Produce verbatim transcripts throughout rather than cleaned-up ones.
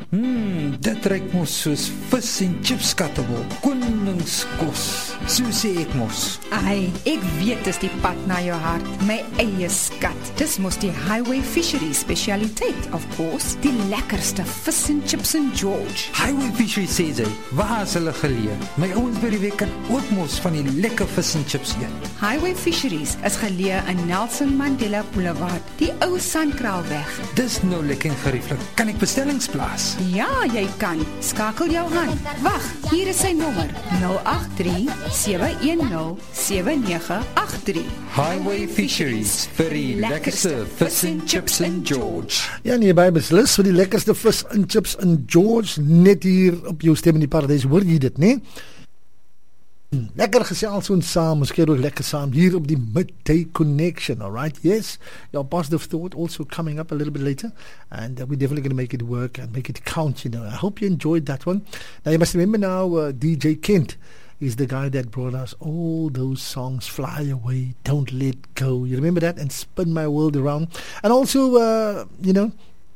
Hmm, dit ruik mos soos vis en chips kattebol. Koningskos. So sê ek mos. Ai, ek weet dis die pad na jou hart. My eie skat. Dis mos die Highway Fisheries specialiteit, of course. Die lekkerste vis en chips in George. Highway Fisheries sê sy, waar is hulle geleë? My ouens by die week kan ook mos van die lekker vis en chips eet. Highway Fisheries is geleë in Nelson Mandela Boulevard, die ou Sandkraalweg. Dis nou lekker en gerieflik. Kan ek bestellings plaas? Ja, jy kan. Skakel jou aan. Wag, hier is sy nommer: nul agt drie sewe een nul sewe nege agt drie. Highway Fisheries vir die lekkerste vis en chips in George. Ja, nee, by beslis vir die lekkerste vis en chips in George, net hier op jou Stem in die Paradys. Hoor jy dit, nee? Lekker gesels ons saam, ons keer ook lekker saam hier op die Midday Connection, alright? Yes, your positive thought also coming up a little bit later, and uh, we're definitely going to make it work and make it count, you know. I hope you enjoyed that one. Now, you must remember now, uh, D J Kent is the guy that brought us all those songs, Fly Away, Don't Let Go. You remember that? And Spin My World Around. And also, uh, you know,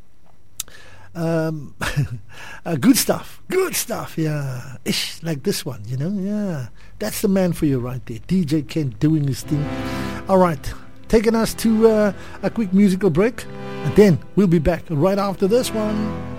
Um, uh, good stuff, good stuff, yeah. Ish, like this one, you know, yeah. That's the man for you right there. D J Kent doing his thing. All right, taking us to uh, a quick musical break, and then we'll be back right after this one.